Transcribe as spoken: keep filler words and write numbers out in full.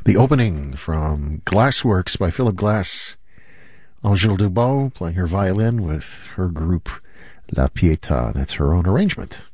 The opening from Glassworks by Philip Glass. Angèle Dubois playing her violin with her group La Pietà. That's her own arrangement.